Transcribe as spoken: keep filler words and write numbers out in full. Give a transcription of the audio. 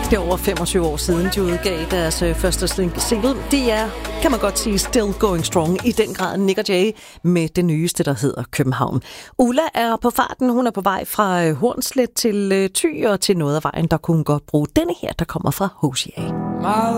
Det er over femogtyve år siden, de udgav deres første single. Det er, kan man godt sige, still going strong. I den grad Nick og Jay med det nyeste, der hedder København. Ulla er på farten. Hun er på vej fra Hornslet til Thy og til noget af vejen, der kunne godt bruge denne her, der kommer fra H C A.